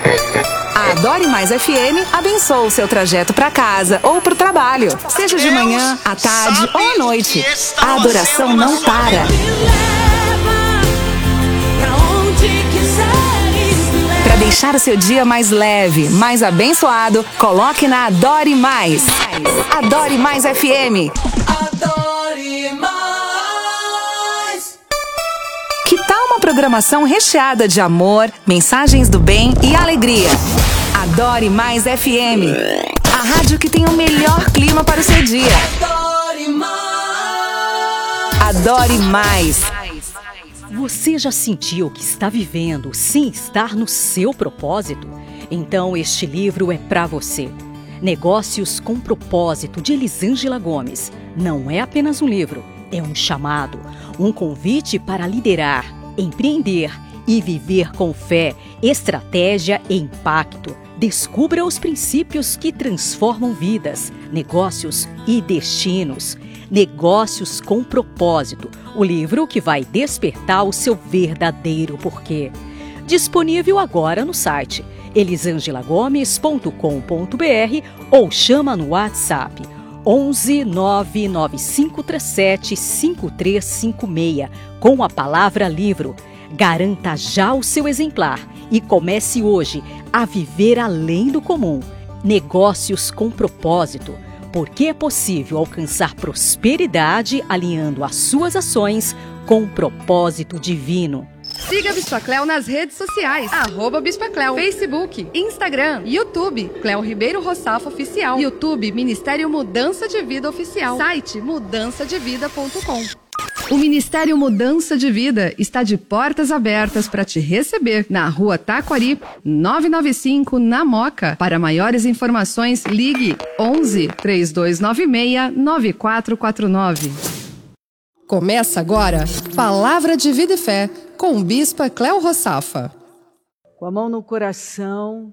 A Adore Mais FM abençoa o seu trajeto para casa ou para o trabalho, seja de manhã, à tarde ou à noite. A adoração não para. Para deixar o seu dia mais leve, mais abençoado, coloque na Adore Mais. Adore Mais FM. Adore Mais. Que tal uma programação recheada de amor, mensagens do bem e alegria? Adore Mais FM. A rádio que tem o melhor clima para o seu dia. Adore Mais. Adore Mais. Você já sentiu que está vivendo sem estar no seu propósito? Então este livro é para você. Negócios com Propósito, de Elisângela Gomes. Não é apenas um livro, é um chamado, um convite para liderar, empreender e viver com fé, estratégia e impacto. Descubra os princípios que transformam vidas, negócios e destinos. Negócios com Propósito, o livro que vai despertar o seu verdadeiro porquê. Disponível agora no site elisangelagomes.com.br ou chama no WhatsApp 11 99537 5356 com a palavra livro. Garanta já o seu exemplar e comece hoje a viver além do comum. Negócios com Propósito, porque é possível alcançar prosperidade alinhando as suas ações com o propósito divino. Siga Bispa Cleo nas redes sociais, @Bispa Cleo, Facebook, Instagram, YouTube, Cleo Ribeiro Roçafo Oficial, YouTube, Ministério Mudança de Vida Oficial, site mudançadevida.com. O Ministério Mudança de Vida está de portas abertas para te receber na Rua Taquari, 995, na Moca. Para maiores informações, ligue 11 3296 9449. Começa agora Palavra de Vida e Fé com Bispa Cleo Roçafa. Com a mão no coração,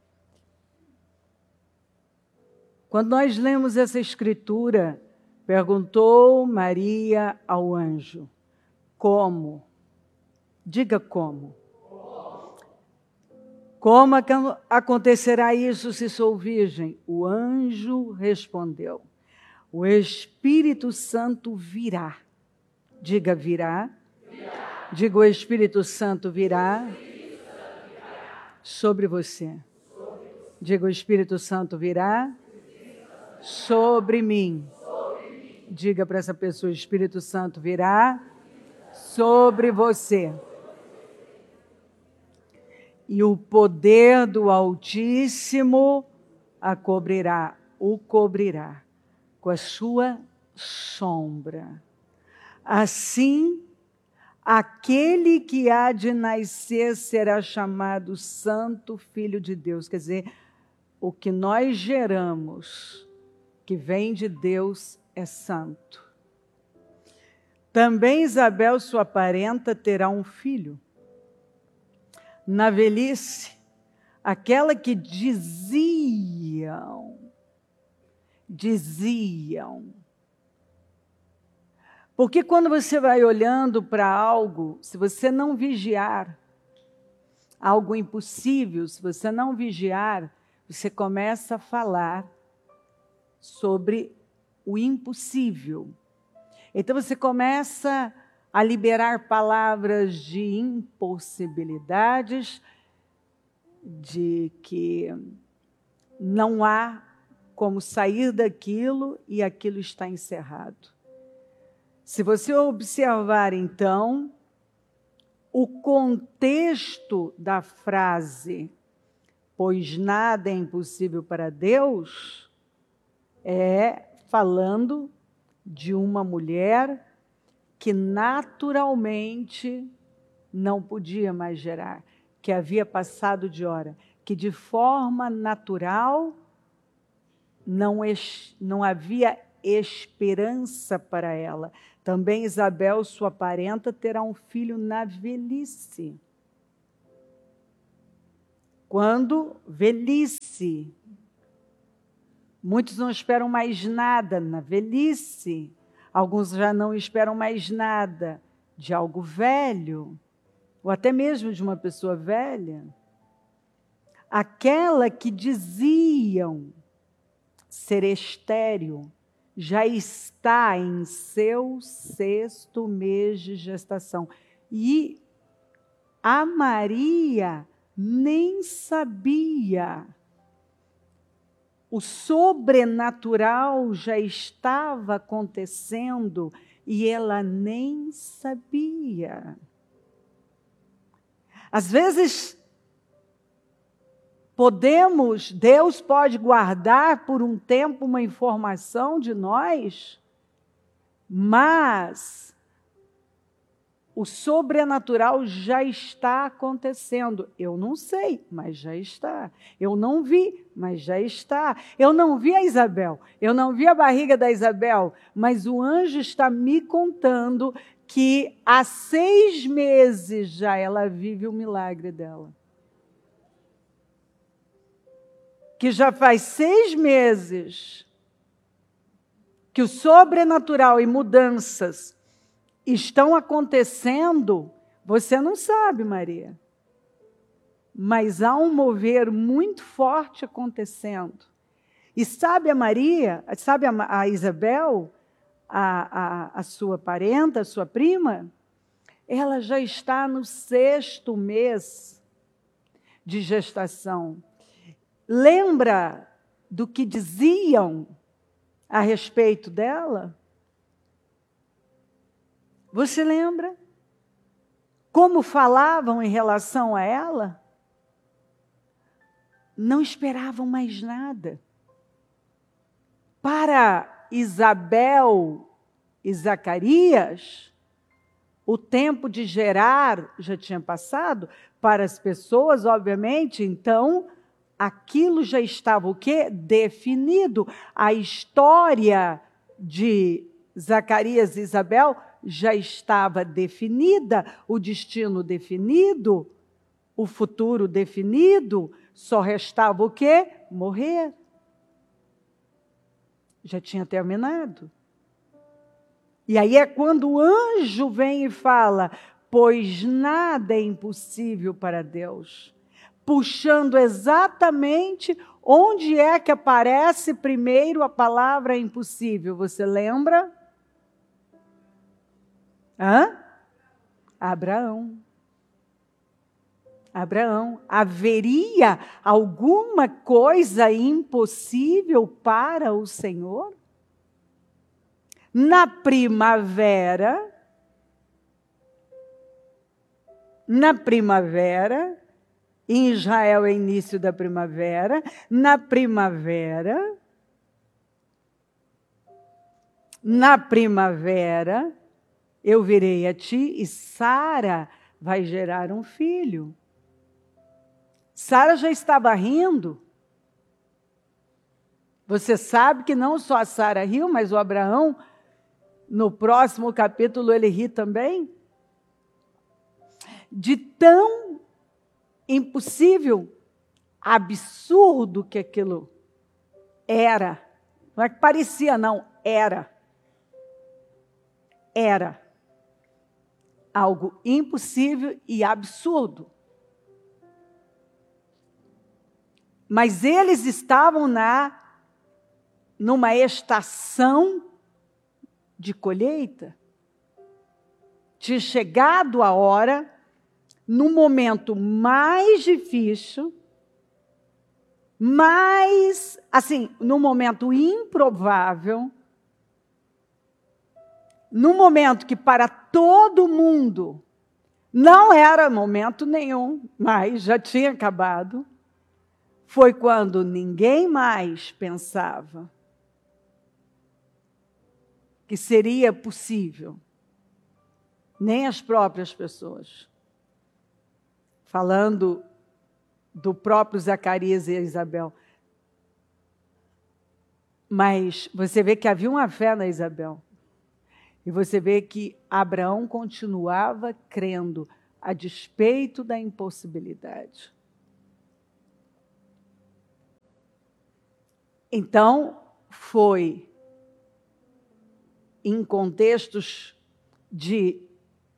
quando nós lemos essa escritura, perguntou Maria ao anjo: como? Diga como. Como acontecerá isso se sou virgem? O anjo respondeu: o Espírito Santo virá. Diga virá. Diga o Espírito Santo virá sobre você. Diga o Espírito Santo virá sobre mim. Diga para essa pessoa: o Espírito Santo virá sobre você. E o poder do Altíssimo o cobrirá com a sua sombra. Assim, aquele que há de nascer será chamado Santo Filho de Deus. Quer dizer, o que nós geramos, que vem de Deus, é santo. Também Isabel, sua parenta, terá um filho. Na velhice, aquela que diziam, porque quando você vai olhando para algo, se você não vigiar, algo impossível, se você não vigiar, você começa a falar sobre o impossível. Então você começa a liberar palavras de impossibilidades, de que não há como sair daquilo e aquilo está encerrado. Se você observar, então, o contexto da frase, pois nada é impossível para Deus, é falando de uma mulher que naturalmente não podia mais gerar, que havia passado de hora, que de forma natural não havia esperança para ela. Também Isabel, sua parenta, terá um filho na velhice. Quando velhice, muitos não esperam mais nada na velhice, alguns já não esperam mais nada de algo velho, ou até mesmo de uma pessoa velha. aquela que diziam ser estéril, já está em seu 6º mês de gestação. E a Maria nem sabia. O sobrenatural já estava acontecendo e ela nem sabia. Às vezes, Deus pode guardar por um tempo uma informação de nós, mas o sobrenatural já está acontecendo. Eu não sei, mas já está. Eu não vi, mas já está. Eu não vi a Isabel, eu não vi a barriga da Isabel, mas o anjo está me contando que há 6 meses já ela vive o milagre dela. Que já faz 6 meses que o sobrenatural e mudanças estão acontecendo, você não sabe, Maria. Mas há um mover muito forte acontecendo. E sabe a Maria, sabe a Isabel, a sua parenta, a sua prima? Ela já está no 6º mês de gestação. Lembra do que diziam a respeito dela? Você lembra? Como falavam em relação a ela? Não esperavam mais nada. Para Isabel e Zacarias, o tempo de gerar já tinha passado. Para as pessoas, obviamente, então, aquilo já estava o quê? Definido. A história de Zacarias e Isabel já estava definida, o destino definido, o futuro definido, só restava o quê? Morrer. Já tinha terminado. E aí é quando o anjo vem e fala, pois nada é impossível para Deus. Puxando exatamente onde é que aparece primeiro a palavra impossível. Você lembra? Abraão. Haveria alguma coisa impossível para o Senhor? Na primavera, em Israel é início da primavera, na primavera, eu virei a ti e Sara vai gerar um filho. Sara já estava rindo. Você sabe que não só a Sara riu, mas o Abraão, no próximo capítulo, ele ri também. De tão impossível, absurdo que aquilo era. Não é que parecia, não, era. Era algo impossível e absurdo. Mas eles estavam numa estação de colheita. Tinha chegado a hora, no momento mais difícil, no momento improvável, no momento que para todo mundo não era momento nenhum, mas já tinha acabado, foi quando ninguém mais pensava que seria possível, nem as próprias pessoas. Falando do próprio Zacarias e Isabel. Mas você vê que havia uma fé na Isabel. E você vê que Abraão continuava crendo, a despeito da impossibilidade. Então, foi em contextos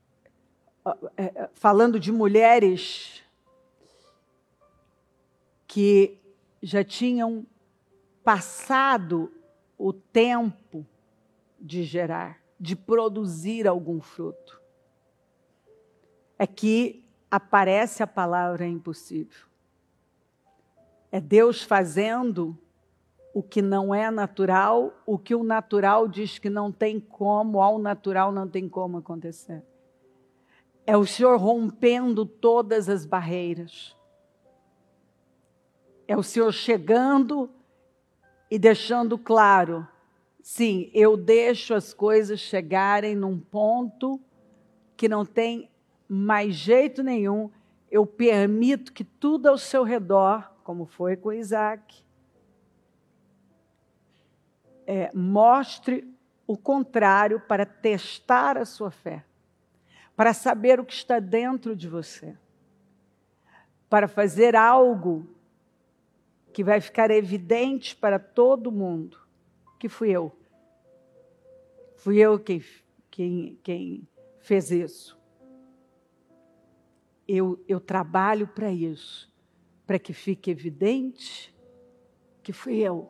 falando de mulheres que já tinham passado o tempo de gerar, de produzir algum fruto. É que aparece a palavra impossível. É Deus fazendo o que não é natural, o que o natural diz que não tem como, ao natural não tem como acontecer. É o Senhor rompendo todas as barreiras. É o Senhor chegando e deixando claro, sim, eu deixo as coisas chegarem num ponto que não tem mais jeito nenhum, eu permito que tudo ao seu redor, como foi com Isaac, mostre o contrário para testar a sua fé, para saber o que está dentro de você, para fazer algo que vai ficar evidente para todo mundo, que fui eu. Fui eu quem fez isso. Eu trabalho para isso, para que fique evidente que fui eu.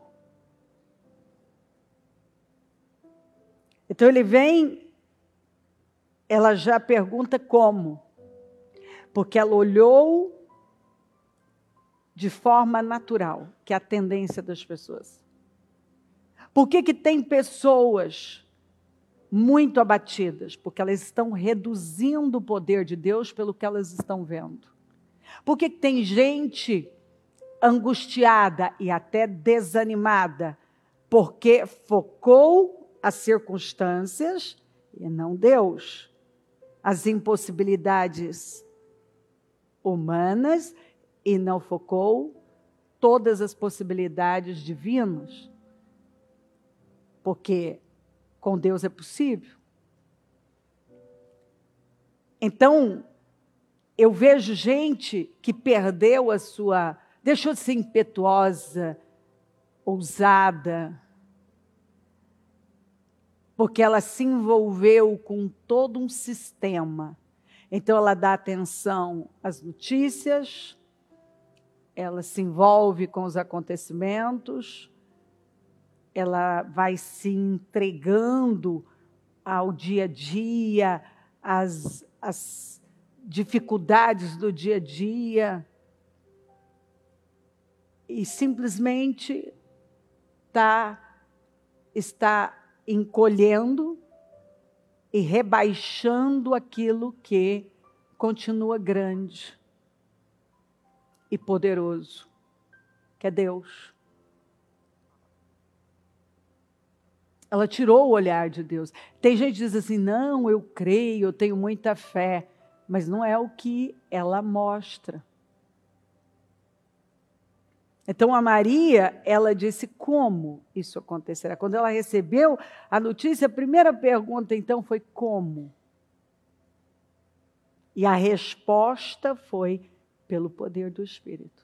Então ele vem, ela já pergunta como, porque ela olhou de forma natural, que é a tendência das pessoas. Por que tem pessoas muito abatidas? Porque elas estão reduzindo o poder de Deus pelo que elas estão vendo. Por que tem gente angustiada e até desanimada? Porque focou as circunstâncias e não Deus. As impossibilidades humanas e não focou todas as possibilidades divinas. Porque com Deus é possível. Então, eu vejo gente que perdeu deixou de ser impetuosa, ousada, porque ela se envolveu com todo um sistema. Então, ela dá atenção às notícias, ela se envolve com os acontecimentos, ela vai se entregando ao dia a dia, às dificuldades do dia a dia, e simplesmente está encolhendo e rebaixando aquilo que continua grande e poderoso, que é Deus. Ela tirou o olhar de Deus. Tem gente que diz assim, não, eu creio, eu tenho muita fé, mas não é o que ela mostra. Então a Maria, ela disse como isso acontecerá. Quando ela recebeu a notícia, a primeira pergunta então foi como? E a resposta foi pelo poder do Espírito.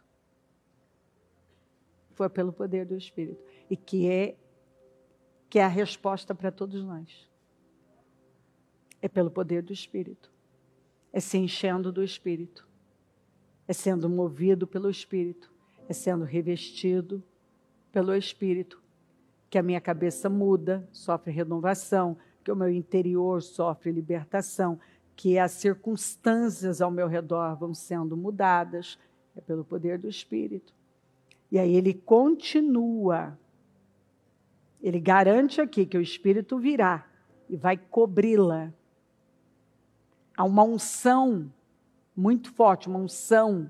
Foi pelo poder do Espírito. E que é a resposta para todos nós. É pelo poder do Espírito. É se enchendo do Espírito. É sendo movido pelo Espírito. É sendo revestido pelo Espírito. Que a minha cabeça muda, sofre renovação, que o meu interior sofre libertação, que as circunstâncias ao meu redor vão sendo mudadas. É pelo poder do Espírito. E aí ele continua. Ele garante aqui que o Espírito virá e vai cobri-la. Há uma unção muito forte, uma unção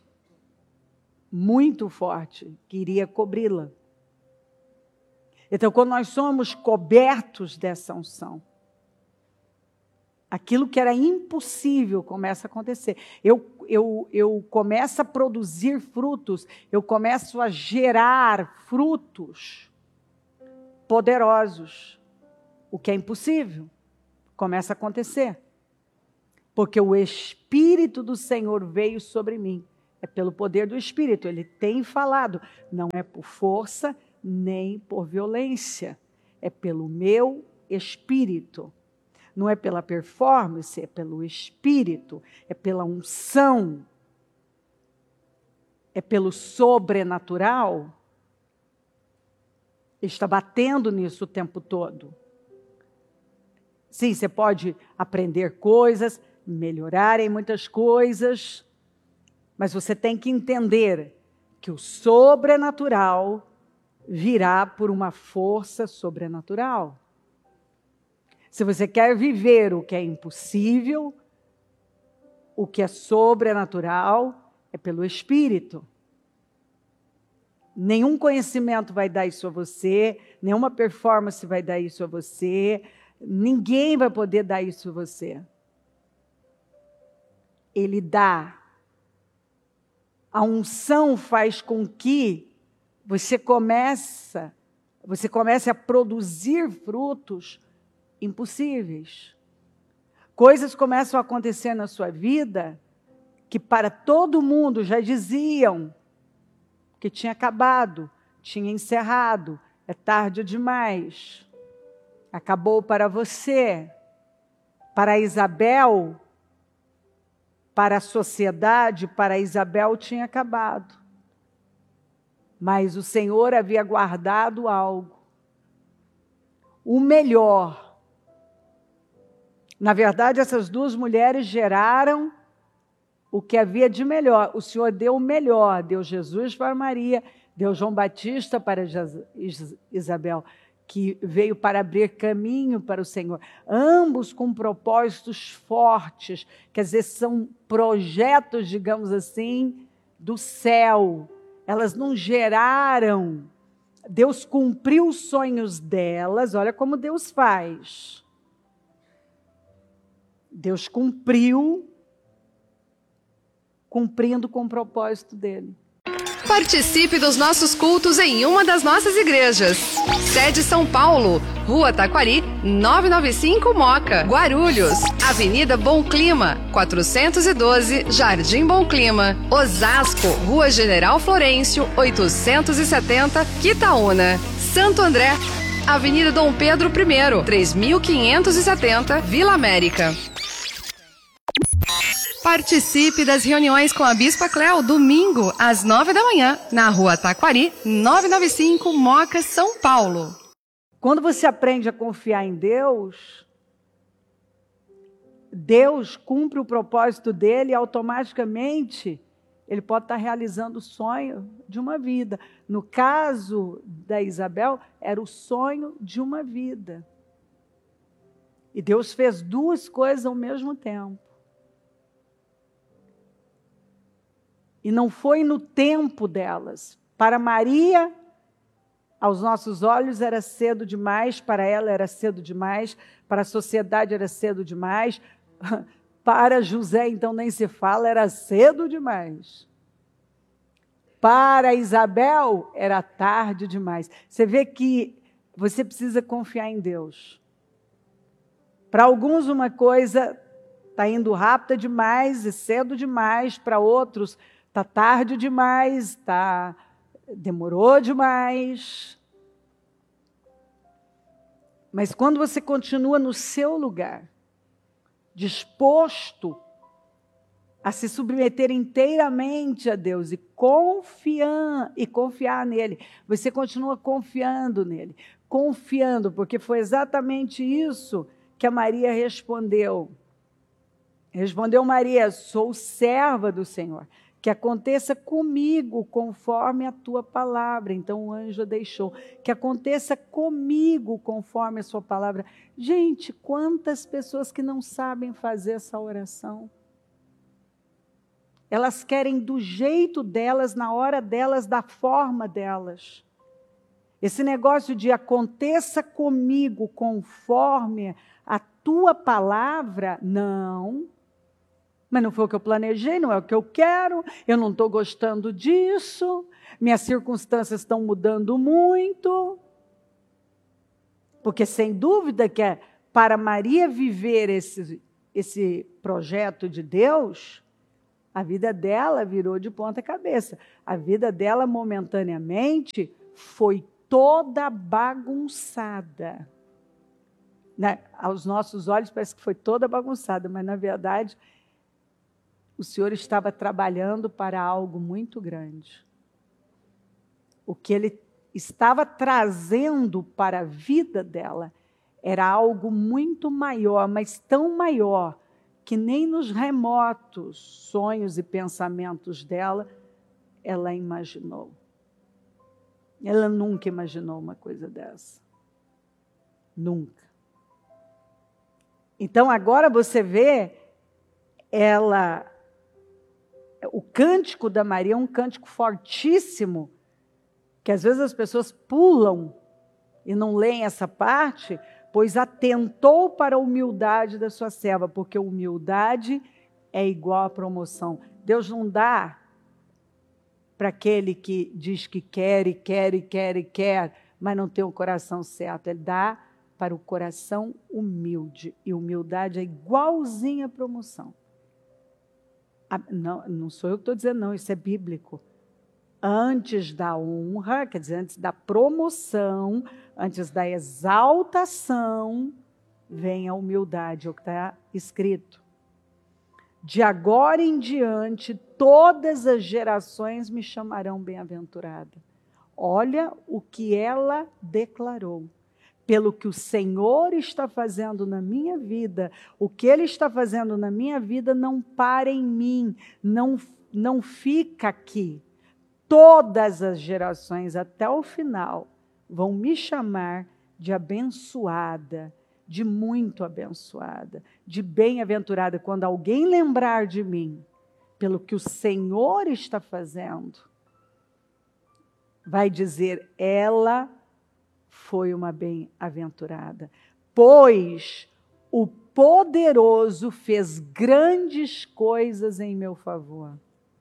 muito forte que iria cobri-la. Então, quando nós somos cobertos dessa unção, aquilo que era impossível começa a acontecer. Eu começo a produzir frutos, eu começo a gerar frutos poderosos. O que é impossível começa a acontecer. Porque o Espírito do Senhor veio sobre mim. É pelo poder do Espírito. Ele tem falado. Não é por força, nem por violência. É pelo meu Espírito. Não é pela performance, é pelo Espírito. É pela unção. é pelo sobrenatural, ele está batendo nisso o tempo todo. Sim, você pode aprender coisas, melhorar em muitas coisas, mas você tem que entender que o sobrenatural virá por uma força sobrenatural. Se você quer viver o que é impossível, o que é sobrenatural é pelo Espírito. Nenhum conhecimento vai dar isso a você, nenhuma performance vai dar isso a você, ninguém vai poder dar isso a você. Ele dá. A unção faz com que você comece a produzir frutos impossíveis. Coisas começam a acontecer na sua vida que para todo mundo já diziam que tinha acabado, tinha encerrado, é tarde demais. Acabou para você, para Isabel, para a sociedade, para Isabel tinha acabado. Mas o Senhor havia guardado algo. O melhor. Na verdade, essas duas mulheres geraram o que havia de melhor. O Senhor deu o melhor, deu Jesus para Maria, deu João Batista para Isabel, que veio para abrir caminho para o Senhor. Ambos com propósitos fortes, quer dizer, são projetos, digamos assim, do céu. Elas não geraram. Deus cumpriu os sonhos delas, olha como Deus faz. Deus cumprindo com o propósito dele. Participe dos nossos cultos em uma das nossas igrejas. Sede São Paulo, Rua Taquari, 995 Moca, Guarulhos, Avenida Bom Clima, 412, Jardim Bom Clima, Osasco, Rua General Florencio, 870, Quitaúna, Santo André, Avenida Dom Pedro I, 3570, Vila América. Participe das reuniões com a Bispa Cléo, domingo, às 9 da manhã, na Rua Taquari, 995, Moca, São Paulo. Quando você aprende a confiar em Deus, Deus cumpre o propósito dele e automaticamente ele pode estar realizando o sonho de uma vida. No caso da Isabel, era o sonho de uma vida. E Deus fez duas coisas ao mesmo tempo. E não foi no tempo delas. Para Maria, aos nossos olhos era cedo demais, para ela era cedo demais, para a sociedade era cedo demais, para José, então nem se fala, era cedo demais. Para Isabel, era tarde demais. Você vê que você precisa confiar em Deus. Para alguns uma coisa está indo rápida demais e cedo demais, para outros está tarde demais, demorou demais. Mas quando você continua no seu lugar, disposto a se submeter inteiramente a Deus e confiar nele, você continua confiando nele, porque foi exatamente isso que a Maria respondeu. Respondeu Maria: sou serva do Senhor. Que aconteça comigo conforme a tua palavra. Então o anjo a deixou. Que aconteça comigo conforme a sua palavra. Gente, quantas pessoas que não sabem fazer essa oração. Elas querem do jeito delas, na hora delas, da forma delas. Esse negócio de aconteça comigo conforme a tua palavra, não. Mas não foi o que eu planejei, não é o que eu quero, eu não estou gostando disso, minhas circunstâncias estão mudando muito. Porque sem dúvida que para Maria viver esse projeto de Deus, a vida dela virou de ponta cabeça. A vida dela momentaneamente foi toda bagunçada. Aos nossos olhos parece que foi toda bagunçada, mas na verdade o Senhor estava trabalhando para algo muito grande. O que Ele estava trazendo para a vida dela era algo muito maior, mas tão maior, que nem nos remotos sonhos e pensamentos dela, ela imaginou. Ela nunca imaginou uma coisa dessa. Nunca. Então, agora você vê, o cântico da Maria é um cântico fortíssimo, que às vezes as pessoas pulam e não leem essa parte, pois atentou para a humildade da sua serva, porque humildade é igual a promoção. Deus não dá para aquele que diz que quer e quer e quer e quer, mas não tem o coração certo. Ele dá para o coração humilde. E humildade é igualzinha a promoção. Não sou eu que estou dizendo, não, isso é bíblico. Antes da honra, quer dizer, antes da promoção, antes da exaltação, vem a humildade, é o que está escrito. De agora em diante, todas as gerações me chamarão bem-aventurada. Olha o que ela declarou. Pelo que o Senhor está fazendo na minha vida, o que Ele está fazendo na minha vida não para em mim, não fica aqui. Todas as gerações até o final vão me chamar de abençoada, de muito abençoada, de bem-aventurada. Quando alguém lembrar de mim, pelo que o Senhor está fazendo, vai dizer, ela foi uma bem-aventurada, pois o poderoso fez grandes coisas em meu favor.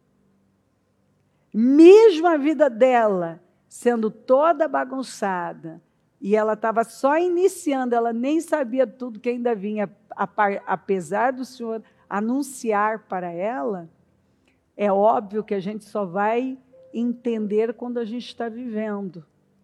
Mesmo a vida dela sendo toda bagunçada, e ela estava só iniciando, ela nem sabia tudo que ainda vinha, apesar do Senhor anunciar para ela, é óbvio que a gente só vai entender quando a gente está vivendo.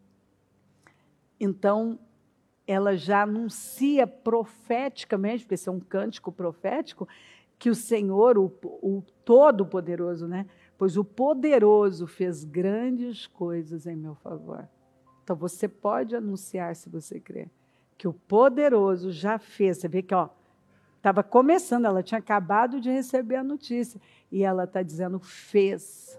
Então, ela já anuncia profeticamente, porque esse é um cântico profético, que o Senhor, o Todo-Poderoso, né? Pois o Poderoso fez grandes coisas em meu favor. Então, você pode anunciar, se você crer, que o Poderoso já fez. Você vê que, estava começando, ela tinha acabado de receber a notícia, e ela está dizendo, fez.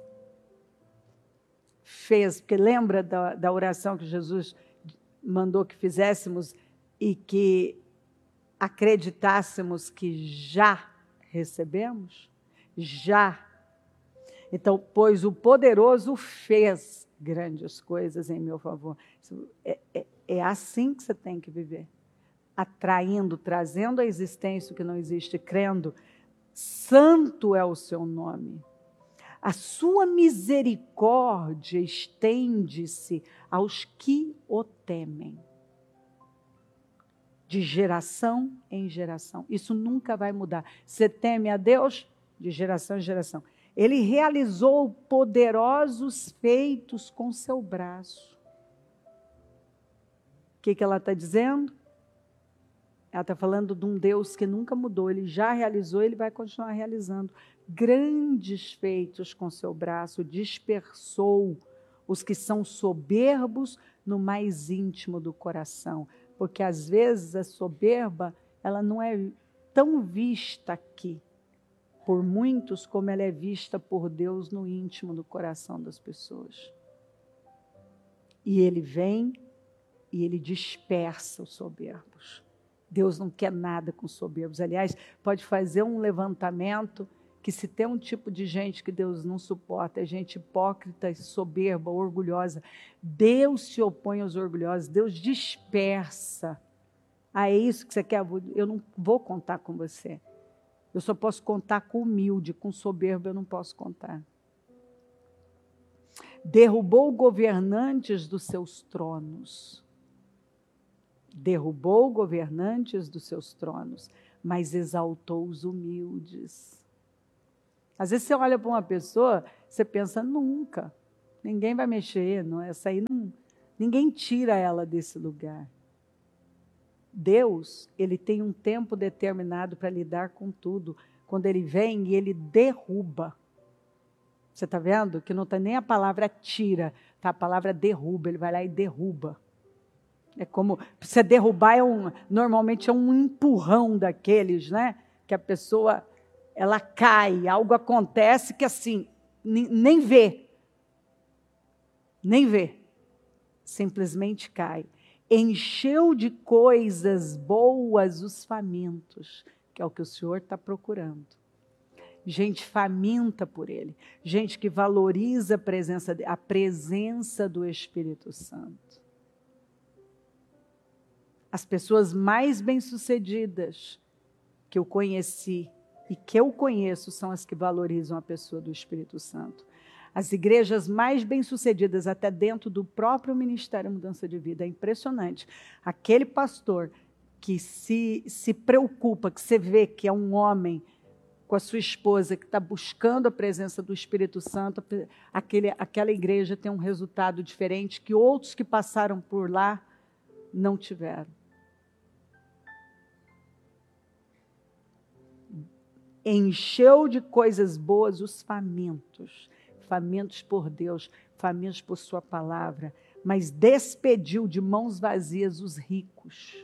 Fez, porque lembra da oração que Jesus mandou que fizéssemos e que acreditássemos que já recebemos? Já. Então, pois o poderoso fez grandes coisas em meu favor. É assim que você tem que viver. Atraindo, trazendo à existência o que não existe, crendo, santo é o seu nome. A sua misericórdia estende-se aos que o temem. De geração em geração. Isso nunca vai mudar. Você teme a Deus? De geração em geração. Ele realizou poderosos feitos com seu braço. O que ela está dizendo? Ela está falando de um Deus que nunca mudou. Ele já realizou, ele vai continuar realizando. Grandes feitos com seu braço, dispersou os que são soberbos no mais íntimo do coração. Porque às vezes a soberba, ela não é tão vista aqui por muitos como ela é vista por Deus no íntimo do coração das pessoas. E ele vem e ele dispersa os soberbos. Deus não quer nada com soberbos. Aliás, pode fazer um levantamento que se tem um tipo de gente que Deus não suporta, é gente hipócrita, soberba, orgulhosa. Deus se opõe aos orgulhosos, Deus dispersa. É isso que você quer? Eu não vou contar com você. Eu só posso contar com humilde, com soberbo eu não posso contar. Derrubou governantes dos seus tronos. Derrubou governantes dos seus tronos, mas exaltou os humildes. Às vezes você olha para uma pessoa, você pensa, nunca, ninguém vai mexer, não, essa aí não, ninguém tira ela desse lugar. Deus, ele tem um tempo determinado para lidar com tudo, quando ele vem e ele derruba. Você está vendo? Que não está nem a palavra tira, tá a palavra derruba. Ele vai lá e derruba. É como, você derrubar normalmente é um empurrão daqueles, né? Que a pessoa, ela cai, algo acontece que assim, nem vê. Nem vê. Simplesmente cai. Encheu de coisas boas os famintos, que é o que o Senhor está procurando. Gente faminta por Ele, gente que valoriza a presença do Espírito Santo. As pessoas mais bem-sucedidas que eu conheci e que eu conheço são as que valorizam a pessoa do Espírito Santo. As igrejas mais bem-sucedidas, até dentro do próprio Ministério Mudança de Vida, é impressionante. Aquele pastor que se preocupa, que você vê que é um homem com a sua esposa, que está buscando a presença do Espírito Santo, aquela igreja tem um resultado diferente que outros que passaram por lá não tiveram. Encheu de coisas boas os famintos por Deus, famintos por sua palavra, mas despediu de mãos vazias os ricos.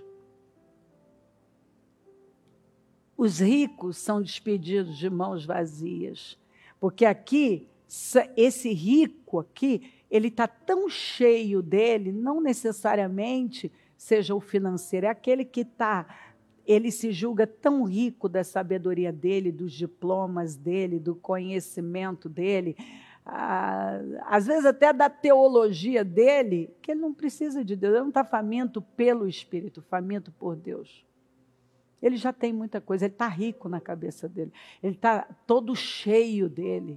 Os ricos são despedidos de mãos vazias, porque aqui, esse rico aqui, ele está tão cheio dele, não necessariamente seja o financeiro, é aquele que ele se julga tão rico da sabedoria dele, dos diplomas dele, do conhecimento dele, às vezes até da teologia dele, que ele não precisa de Deus, ele não está faminto pelo Espírito, faminto por Deus. Ele já tem muita coisa, ele está rico na cabeça dele, ele está todo cheio dele.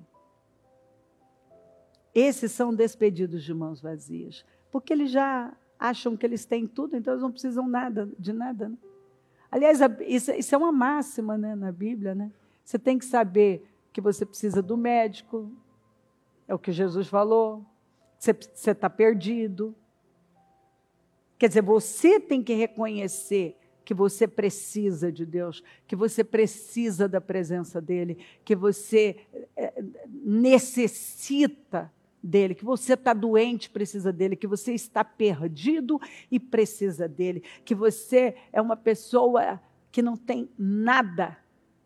Esses são despedidos de mãos vazias, porque eles já acham que eles têm tudo, então eles não precisam de nada. Né? Aliás, isso é uma máxima, né, na Bíblia. Né? Você tem que saber que você precisa do médico, é o que Jesus falou, você está perdido. Quer dizer, você tem que reconhecer que você precisa de Deus, que você precisa da presença dEle, que você necessita dEle, que você está doente, precisa dEle, que você está perdido e precisa dEle, que você é uma pessoa que não tem nada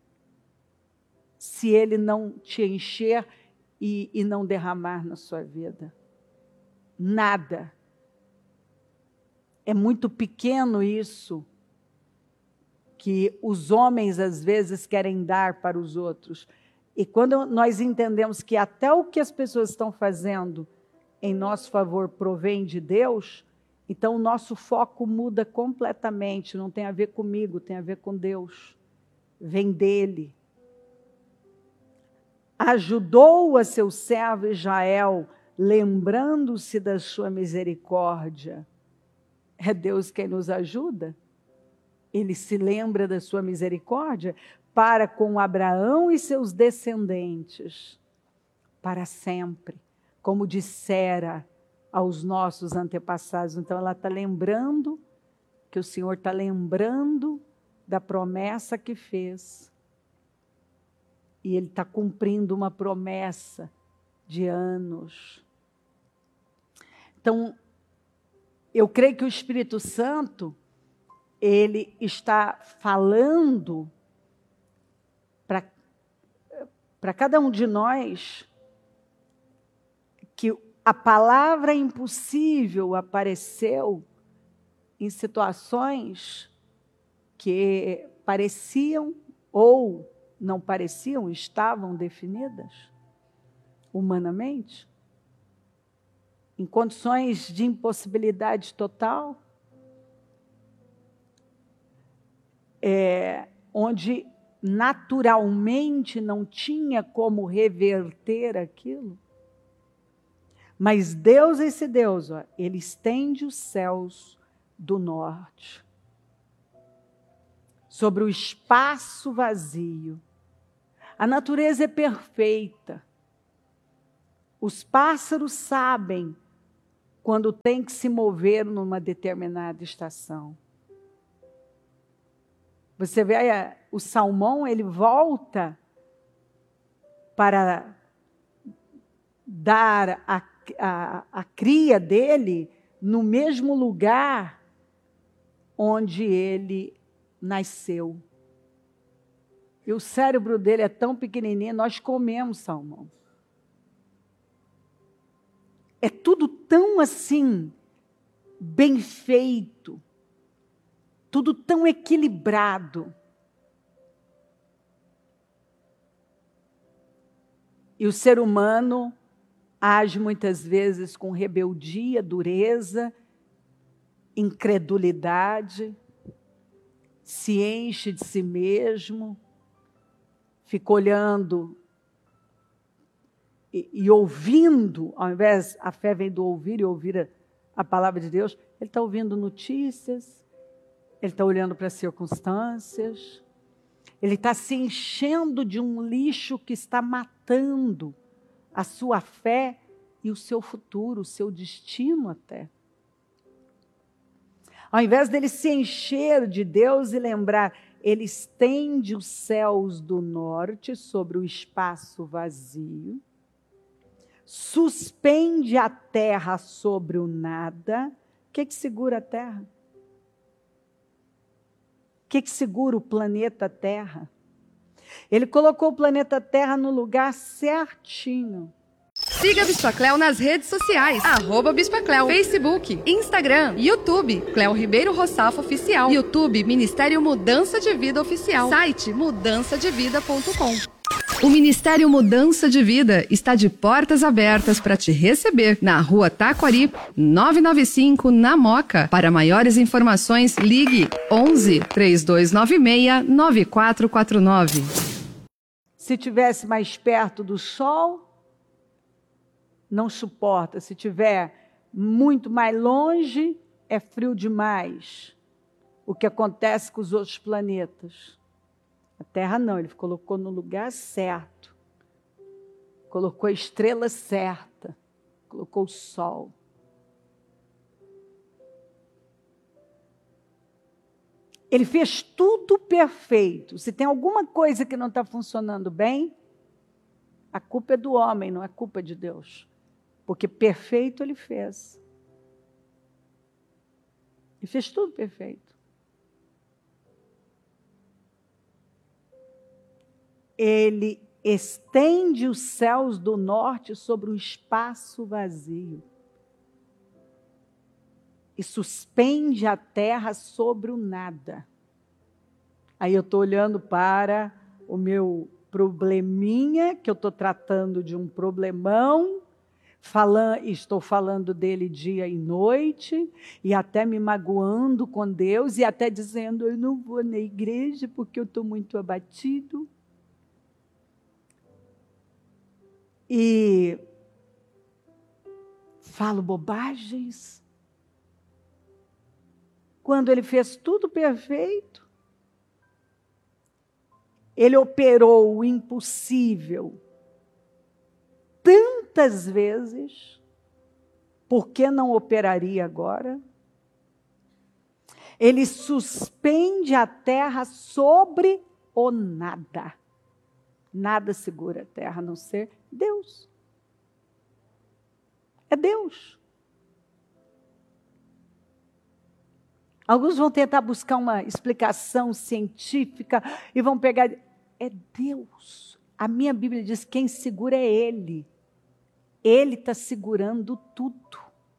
se Ele não te encher e não derramar na sua vida. Nada. É muito pequeno isso que os homens, às vezes, querem dar para os outros. E quando nós entendemos que até o que as pessoas estão fazendo em nosso favor provém de Deus, então o nosso foco muda completamente. Não tem a ver comigo, tem a ver com Deus. Vem dEle. Ajudou a seu servo Israel, lembrando-se da sua misericórdia. É Deus quem nos ajuda? Ele se lembra da sua misericórdia para com Abraão e seus descendentes, para sempre, como dissera aos nossos antepassados. Então, ela está lembrando, que o Senhor está lembrando da promessa que fez. E Ele está cumprindo uma promessa de anos. Então, eu creio que o Espírito Santo, Ele está falando para cada um de nós que a palavra impossível apareceu em situações que pareciam ou não pareciam, estavam definidas humanamente, em condições de impossibilidade total, onde naturalmente não tinha como reverter aquilo. Mas Deus, esse Deus, Ele estende os céus do norte sobre o espaço vazio. A natureza é perfeita. Os pássaros sabem quando tem que se mover numa determinada estação. Você vê o Salmão, ele volta para dar a cria dele no mesmo lugar onde ele nasceu. E o cérebro dele é tão pequenininho, nós comemos salmão. É tudo tão assim, bem feito, tudo tão equilibrado. E o ser humano age muitas vezes com rebeldia, dureza, incredulidade, se enche de si mesmo, fica olhando e ouvindo, ao invés, a fé vem do ouvir e ouvir a palavra de Deus, ele está ouvindo notícias, ele está olhando para as circunstâncias, ele está se enchendo de um lixo que está matando a sua fé e o seu futuro, o seu destino até. Ao invés dele se encher de Deus e lembrar, ele estende os céus do norte sobre o espaço vazio, suspende a terra sobre o nada. O que segura a terra? O que segura o planeta Terra? Ele colocou o planeta Terra no lugar certinho. Siga a Bispa Cleo nas redes sociais. @Bispa Cleo, Facebook, Instagram, YouTube, Cleo Ribeiro Rossafo Oficial, YouTube, Ministério Mudança de Vida Oficial, site mudançadevida.com. O Ministério Mudança de Vida está de portas abertas para te receber na Rua Taquari, 995, na Moca. Para maiores informações, ligue 11 3296 9449. Se tivesse mais perto do sol, não suporta. Se tiver muito mais longe, é frio demais. O que acontece com os outros planetas. A Terra não, ele colocou no lugar certo. Colocou a estrela certa. Colocou o sol. Ele fez tudo perfeito. Se tem alguma coisa que não está funcionando bem, a culpa é do homem, não é culpa de Deus. Porque perfeito ele fez. Ele fez tudo perfeito. Ele estende os céus do norte sobre o espaço vazio. E suspende a terra sobre o nada. Aí eu estou olhando para o meu probleminha, que eu estou tratando de um problemão, estou falando dele dia e noite, e até me magoando com Deus, e até dizendo, eu não vou na igreja porque eu estou muito abatido. E falo bobagens. Quando ele fez tudo perfeito, ele operou o impossível tantas vezes, por que não operaria agora? Ele suspende a terra sobre o nada. Nada segura a terra, a não ser Deus. É Deus. Alguns vão tentar buscar uma explicação científica e vão pegar... É Deus. A minha Bíblia diz que quem segura é Ele. Ele está segurando tudo.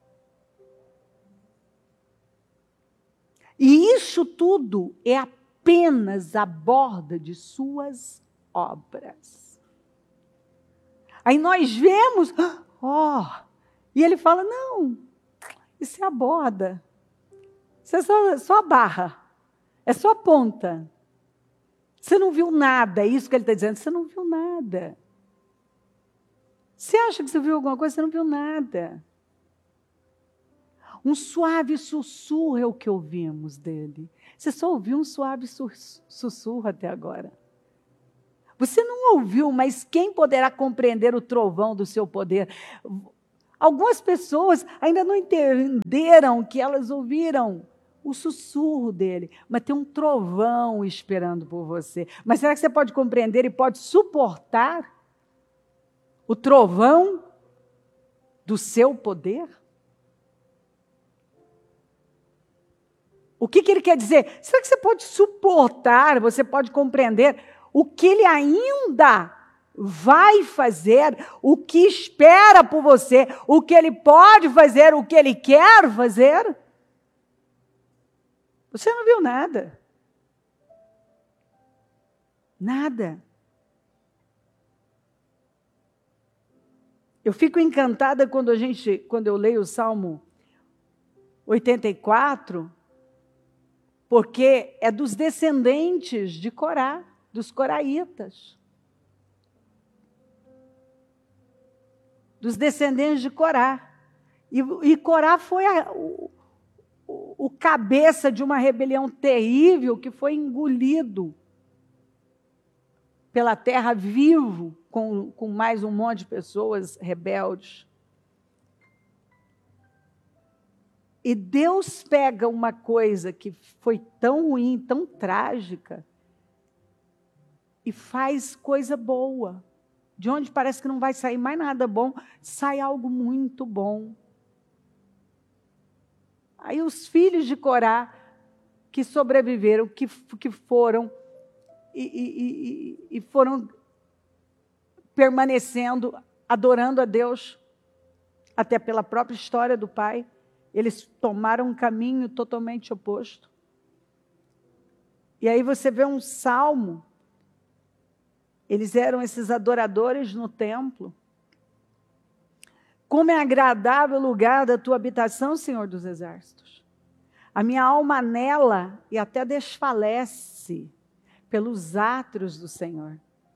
E isso tudo é apenas a borda de suas obras. Aí nós vemos, e ele fala, não, isso é a borda. Isso é só a barra. É só a ponta. Você não viu nada, é isso que ele está dizendo, você não viu nada. Você acha que você viu alguma coisa, você não viu nada. Um suave sussurro é o que ouvimos dele. Você só ouviu um suave sussurro até agora. Você não ouviu, mas quem poderá compreender o trovão do seu poder? Algumas pessoas ainda não entenderam que elas ouviram o sussurro dele, mas tem um trovão esperando por você. Mas será que você pode compreender e pode suportar o trovão do seu poder? O que ele quer dizer? Será que você pode suportar, você pode compreender o que ele ainda vai fazer, o que espera por você, o que ele pode fazer, o que ele quer fazer? Você não viu nada. Nada. Eu fico encantada quando eu leio o Salmo 84, porque é dos descendentes de Corá, dos coraitas. Dos descendentes de Corá. E Corá foi o cabeça de uma rebelião terrível que foi engolido pela terra vivo, com mais um monte de pessoas rebeldes. E Deus pega uma coisa que foi tão ruim, tão trágica, e faz coisa boa. De onde parece que não vai sair mais nada bom, sai algo muito bom. Aí os filhos de Corá, que sobreviveram, que foram e foram permanecendo, adorando a Deus, até pela própria história do pai, eles tomaram um caminho totalmente oposto. E aí você vê um salmo, eles eram esses adoradores no templo. Como é agradável o lugar da tua habitação, Senhor dos Exércitos. A minha alma anela e até desfalece pelos átrios do Senhor.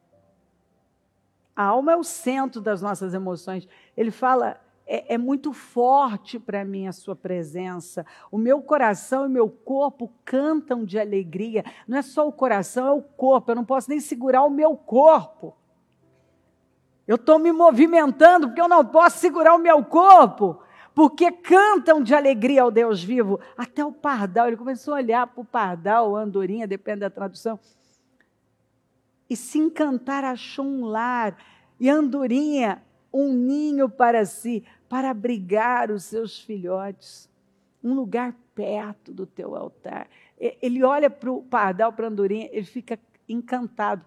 A alma é o centro das nossas emoções. Ele fala, é muito forte para mim a sua presença. O meu coração e o meu corpo cantam de alegria. Não é só o coração, é o corpo. Eu não posso nem segurar o meu corpo. Eu estou me movimentando porque eu não posso segurar o meu corpo. Porque cantam de alegria ao Deus vivo. Até o pardal, ele começou a olhar para o pardal, a andorinha, depende da tradução. E se encantar, achou um lar. E a andorinha, um ninho para si, para abrigar os seus filhotes. Um lugar perto do teu altar. Ele olha para o pardal, para a andorinha, ele fica encantado.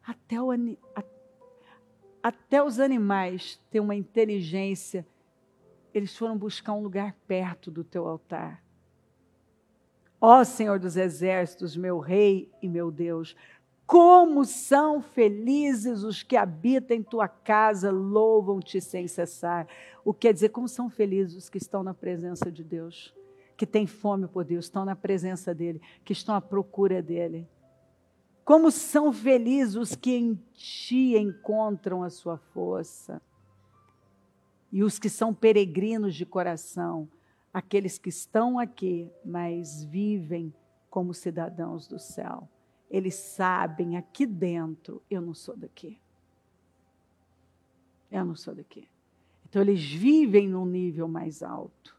Até os animais têm uma inteligência. Eles foram buscar um lugar perto do teu altar. Ó Senhor dos Exércitos, meu Rei e meu Deus, como são felizes os que habitam em tua casa, louvam-te sem cessar. O que quer dizer, como são felizes os que estão na presença de Deus, que têm fome por Deus, estão na presença dEle, que estão à procura dEle. Como são felizes os que em ti encontram a sua força. E os que são peregrinos de coração, aqueles que estão aqui, mas vivem como cidadãos do céu. Eles sabem aqui dentro, eu não sou daqui. Eu não sou daqui. Então eles vivem num nível mais alto.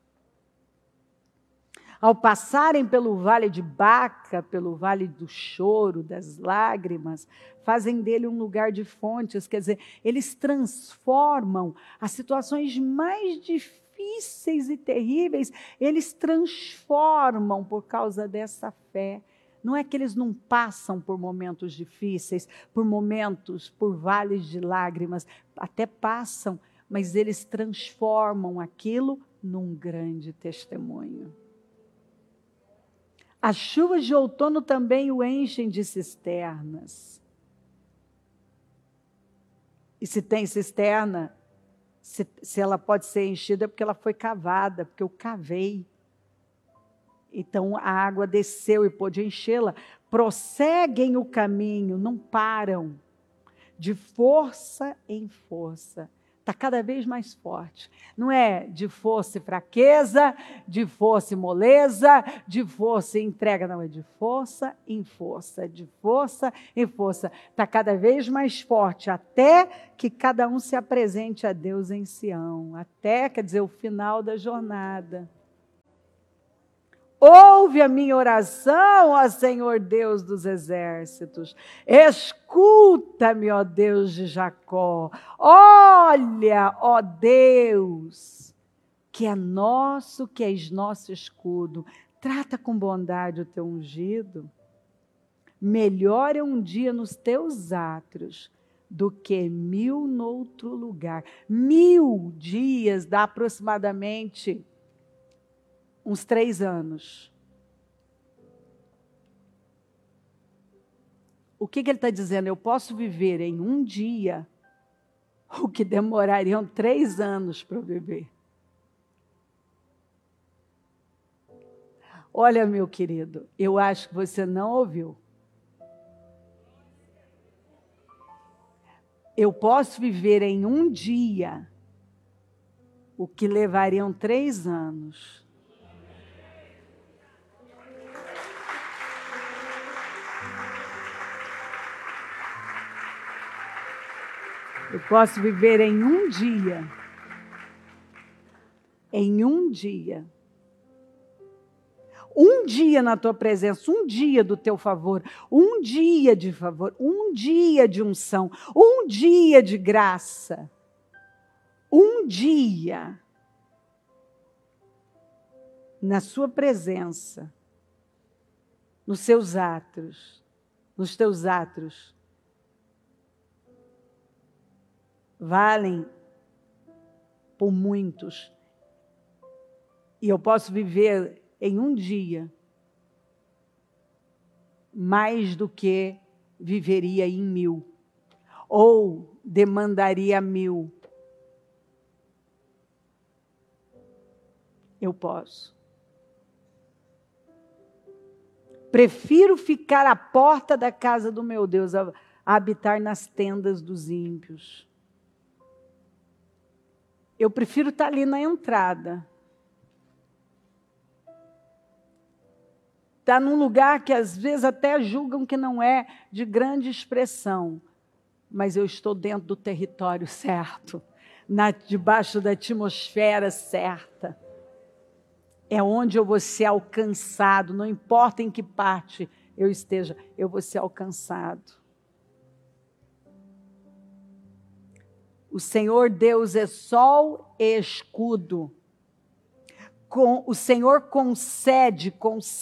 Ao passarem pelo vale de Baca, pelo vale do choro, das lágrimas, fazem dele um lugar de fontes, quer dizer, eles transformam as situações mais difíceis e terríveis, eles transformam por causa dessa fé. Não é que eles não passam por momentos difíceis, por vales de lágrimas, até passam, mas eles transformam aquilo num grande testemunho. As chuvas de outono também o enchem de cisternas. E se tem cisterna, se ela pode ser enchida é porque ela foi cavada, porque eu cavei. Então a água desceu e pôde enchê-la. Prosseguem o caminho, não param. De força em força. Está cada vez mais forte. Não é de força e fraqueza, de força e moleza, de força e entrega. Não, é de força em força, de força em força. Está cada vez mais forte, até que cada um se apresente a Deus em Sião. Até, quer dizer, o final da jornada. Ouve a minha oração, ó Senhor Deus dos exércitos. Escuta-me, ó Deus de Jacó. Olha, ó Deus, que é nosso, que és nosso escudo. Trata com bondade o teu ungido. Melhor é um dia nos teus átrios do que 1000 noutro lugar. 1000 dias dá aproximadamente uns 3 anos. O que ele está dizendo? Eu posso viver em um dia o que demorariam 3 anos para eu viver. Olha, meu querido, eu acho que você não ouviu. Eu posso viver em um dia o que levariam 3 anos. Eu posso viver em um dia. Em um dia. Um dia na tua presença, um dia do teu favor, um dia de favor, um dia de unção, um dia de graça. Um dia na sua presença, nos seus átrios, nos teus átrios, valem por muitos. E eu posso viver em um dia mais do que viveria em 1000. Ou demandaria 1000. Eu posso. Prefiro ficar à porta da casa do meu Deus a habitar nas tendas dos ímpios. Eu prefiro estar ali na entrada. Estar num lugar que às vezes até julgam que não é de grande expressão, mas eu estou dentro do território certo, debaixo da atmosfera certa. É onde eu vou ser alcançado, não importa em que parte eu esteja, eu vou ser alcançado. O Senhor Deus é sol e escudo. O Senhor concede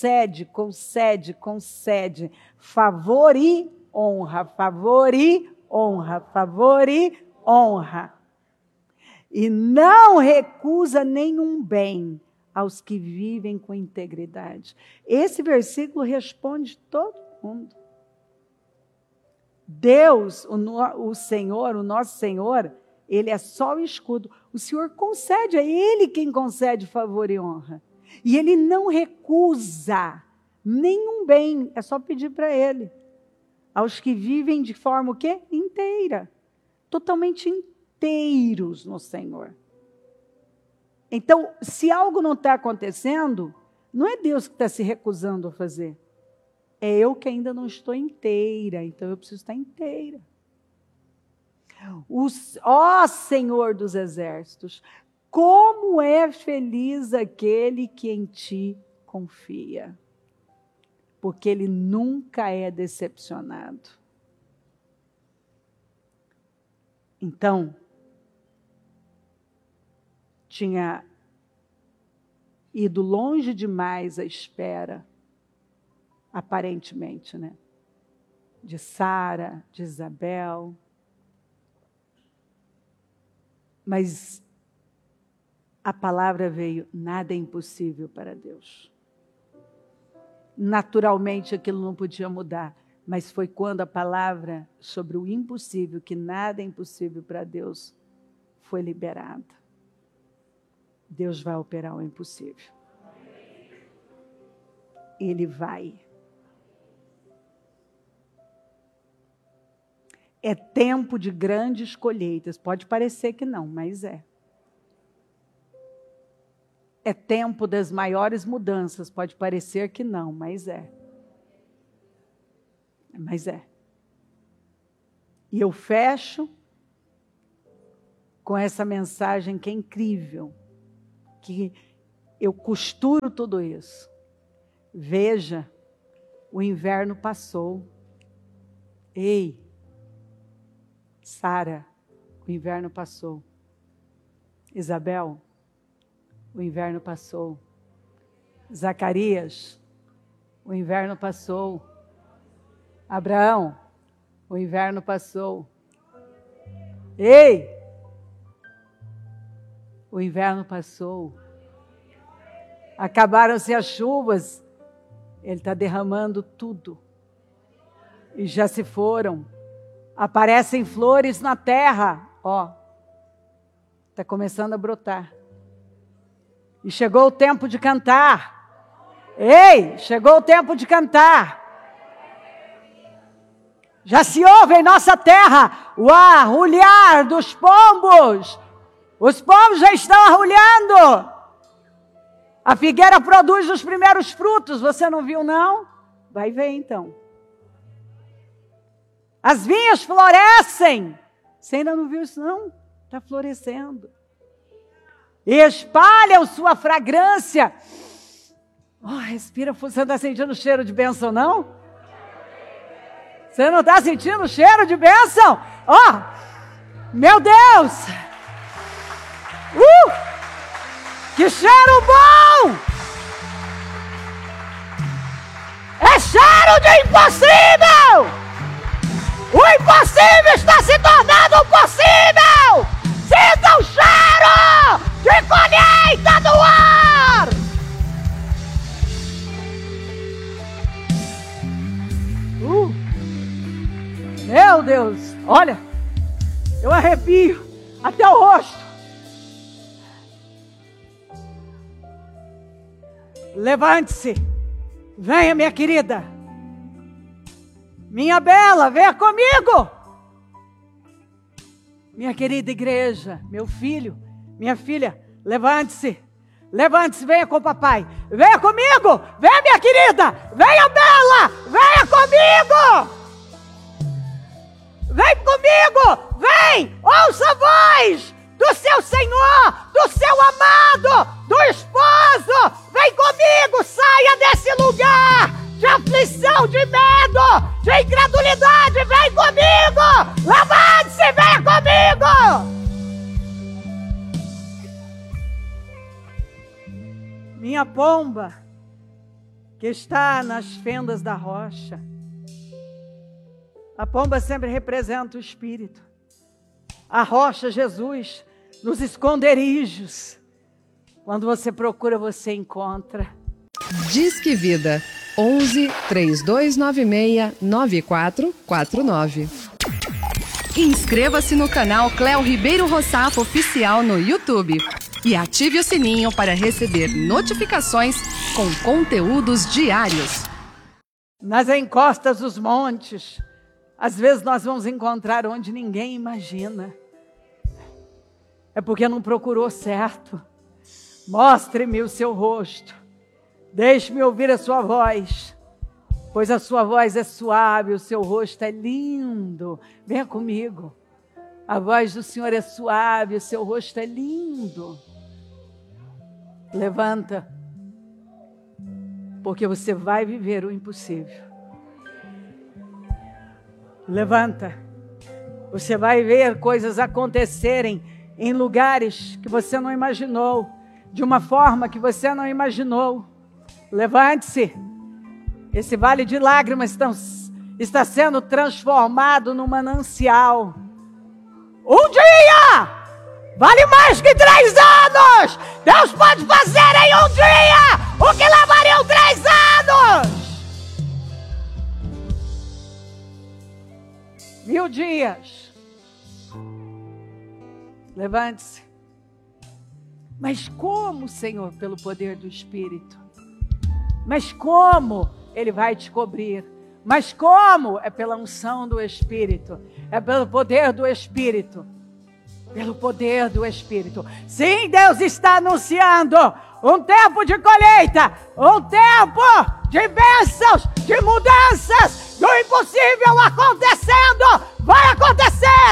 favor e honra, favor e honra, favor e honra. E não recusa nenhum bem aos que vivem com integridade. Esse versículo responde todo mundo. Deus, o Senhor, o nosso Senhor, Ele é só o escudo. O Senhor concede, é Ele quem concede favor e honra. E Ele não recusa nenhum bem, é só pedir para Ele. Aos que vivem de forma o quê? Inteira. Totalmente inteiros no Senhor. Então, se algo não está acontecendo, não é Deus que está se recusando a fazer. É eu que ainda não estou inteira, então eu preciso estar inteira. Ó Senhor dos exércitos, como é feliz aquele que em ti confia, porque ele nunca é decepcionado. Então, tinha ido longe demais a espera, aparentemente, né? De Sara, de Isabel. Mas a palavra veio, nada é impossível para Deus. Naturalmente aquilo não podia mudar, mas foi quando a palavra sobre o impossível, que nada é impossível para Deus, foi liberada. Deus vai operar o impossível. Ele vai. É tempo de grandes colheitas. Pode parecer que não, mas é. É tempo das maiores mudanças. Pode parecer que não, mas é. Mas é. E eu fecho com essa mensagem que é incrível. Que eu costuro tudo isso. Veja, o inverno passou. Ei, Sara, o inverno passou. Isabel, o inverno passou. Zacarias, o inverno passou. Abraão, o inverno passou. Ei, o inverno passou. Acabaram-se as chuvas. Ele está derramando tudo. E já se foram. Aparecem flores na terra. Ó, está começando a brotar. E chegou o tempo de cantar. Ei, chegou o tempo de cantar. Já se ouve em nossa terra o arrulhar dos pombos. Os pombos já estão arrulhando. A figueira produz os primeiros frutos. Você não viu, não? Vai ver, então. As vinhas florescem. Você ainda não viu isso, não? Está florescendo. E espalham sua fragrância. Oh, respira, você não está sentindo o cheiro de bênção, não? Você não está sentindo o cheiro de bênção? Oh, meu Deus! Que cheiro bom! É cheiro de impossível! O impossível está se tornando possível! Sinta o cheiro de colheita no ar! Meu Deus, olha, eu arrepio até o rosto. Levante-se, venha, minha querida, minha bela, venha comigo. Minha querida igreja, meu filho, minha filha, levante-se, levante-se, venha com o papai, venha comigo, venha, minha querida, venha, bela, venha comigo. Vem comigo, vem, ouça a voz do seu Senhor, do seu amado, do esposo. Vem comigo, saia desse lugar de aflição, de medo, de incredulidade. Vem comigo, levante-se, venha comigo. Minha pomba, que está nas fendas da rocha. A pomba sempre representa o Espírito. A rocha, Jesus, nos esconderijos. Quando você procura, você encontra. Disque Vida 11 3296 9449. Inscreva-se no canal Cléo Ribeiro Rossafo Oficial no YouTube e ative o sininho para receber notificações com conteúdos diários. Nas encostas dos montes, às vezes nós vamos encontrar onde ninguém imagina. É porque não procurou certo. Mostre-me o seu rosto. Deixe-me ouvir a sua voz. Pois a sua voz é suave, o seu rosto é lindo. Venha comigo. A voz do Senhor é suave, o seu rosto é lindo. Levanta. Porque você vai viver o impossível. Levanta, você vai ver coisas acontecerem em lugares que você não imaginou, de uma forma que você não imaginou. Levante-se, esse vale de lágrimas está sendo transformado num manancial. Um dia vale mais que 3 anos. Deus pode fazer em um dia o que levariam 3 anos. 1000 dias. Levante-se. Mas como, Senhor? Pelo poder do Espírito. Mas como? Ele vai te cobrir. Mas como? É pela unção do Espírito. É pelo poder do Espírito. Pelo poder do Espírito. Sim, Deus está anunciando um tempo de colheita. Um tempo de bênçãos, de mudanças, do impossível acontecendo. Vai acontecer.